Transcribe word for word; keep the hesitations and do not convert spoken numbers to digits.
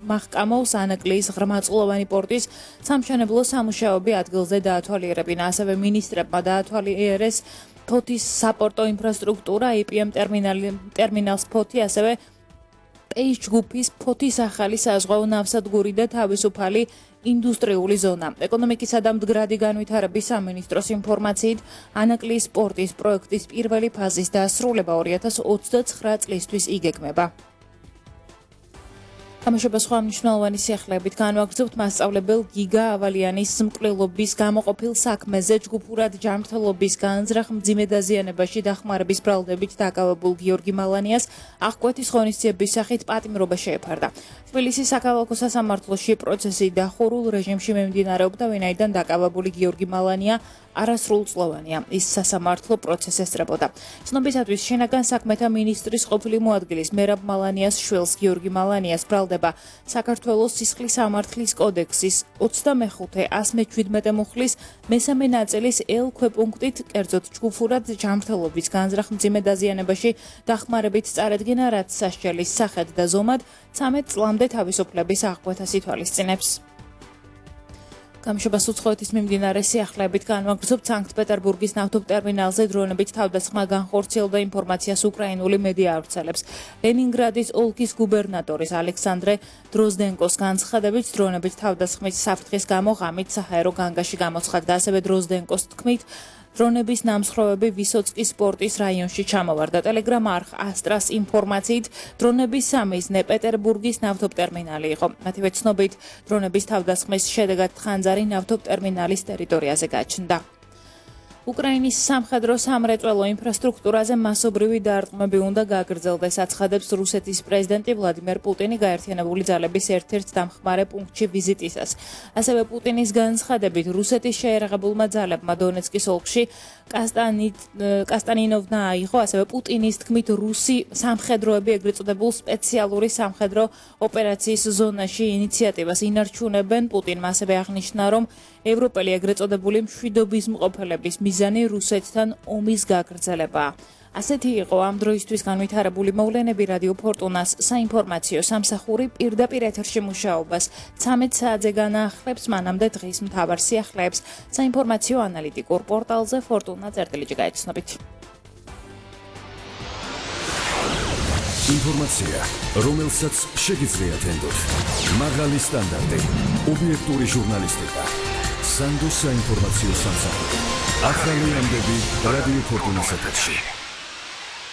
მახკამოვს ანაკლიის ღრმაწლოვანი პორტის სამშენებლო სამუშაოები ადგილზე დაათვალიერებინა. ასევე მინისტრებმა დაათვალიერეს ფოთის საპორტო ინფრასტრუქტურა, ი პი ემ ტერმინალს ფოთი, ასევე პეის ჯგუფის ფოთის ახალი საზღვაო ნავსადგური და თავისუფალი ინდუსტრიული ზონა. ეკონომიკისა და მდგრადი განვითარების სამინისტროს ინფორმაციით, ანაკლიის პორტის პროექტის პირველი ფაზის დასრულება ორი ათას ოცდაცხრა წლისთვის იგეგმება. თამაშობა სხვა მნიშვნელოვანი სიახლეებით განვაგრძობთ მასწავლებელ გიგა ავალიანის მკვლელობის გამოყოფილ საქმეზე ჯგუფურად ჯანმრთელობის განზრახ მძიმე დაზიანებაში დახმარების ბრალდებით დაკავებულ გიორგი მალანიას აღკვეთის ღონისძიების სახით პატიმრობა შეეფარდა. თბილისის საქალაქო სასამართლოში პროცესი დახურულ რეჟიმში მიმდინარეობდა, ვინაიდან დაკავებული გიორგი მალანია არასრულწლოვანია. ის სასამართლო პროცესს ესწრებოდა. ცნობისათვის შინაგან საქმეთა მინისტრის ყოფილი მოადგილის მერაბ მალანიას შვილს გიორგი მალანიას ბრალდება საქართველოს სისხლის სამართლის კოდექსის ოცდამეხუთე ასს მეჩვიდმეტე მუხლის მესამე ნაწილის ელ ქვეპუნქტით, კერძოდ ჯგუფურად ჯანმრთელობის განზრახ მძიმე დაზიანებაში დახმარებით წარედგინა, რაც სასჯელის სახედ და ზომად ცამეტ წლამდე თავისუფლების აღკვეთას ითვალისწინებს. გამშობას უცხოეთის მიმდინარე სიახლეებით განვაგრძობთ სანქტ-პეტერბურგის ნავთობტერმინალზე დრონებით თავდასხმა განხორციელდა ინფორმაციას უკრაინული მედია ავრცელებს. ლენინგრადის ოლქის გუბერნატორის ალექსანდრე დროზდენკოს განცხადებით, დრონებით თავდასხმის საფრთხის გამო ღამით საჰაერო განგაში გამოცხადდა. ასევე დროზდენკოს თქმით, დრონების ნამსხვრევები ვისოცკის პორტის რაიონში ჩამოვარდა. ტელეგრამ არხ ასტრას ინფორმაციით, დრონების სამიზნე პეტერბურგის ნავთობტერმინალი იყო. მათივე ცნობით, დრონების თავდასხმის შედეგად თხანძარი ნავთობტერმინალის ტერიტორიაზე გაჩნდა. უკრაინის სამხედრო სამრეწველო ინფრასტრუქტურაზე მასობრივი დარტყმები უნდა გაგრძელდეს, აცხადებს რუსეთის პრეზიდენტი ვლადიმერ პუტინი გაერთიანებული ძალების ერთ-ერთ დამხმარე პუნქტში ვიზიტისას. ასევე პუტინის განცხადებით, რუსეთის შეერაღებულმა ძალებმა დონეცკის ოლქში კასტანინოვნა აიღო. ასევე პუტინის თქმით, რუსი სამხედროები ეგრეთ წოდებულ სპეციალური სამხედრო ოპერაციის ზონაში ინიციატივას ინარჩუნებენ. პუტინმა ასევე აღნიშნა, რომ ევროპელი ეგრეთ წოდებული მშვიდობის მყოფელების მიზანი რუსეთთან ომის გაგრძელებაა. ასეთი იყო ამ დროისთვის განვითარებული მოვლენები. რადიო ფორტუნას საინფორმაციო სამსახური პირდაპირ ეთერში მუშაობას ცამეტ საათზე განაახლებს, მანამდე დღის მთავარ სიახლეებს საინფორმაციო ანალიტიკურ პორტალზე ფორტუნა წერტილიჯი გაიცნობით. ინფორმაცია, რომელსაც შეგიძლიათ ენდოთ. მაღალი სტანდარტი, ობიექტური ჟურნალისტიკა. სანდოს საინფორმაციო სამსახური. ახალი ამბები რადიო ფორტუნას ეთერში.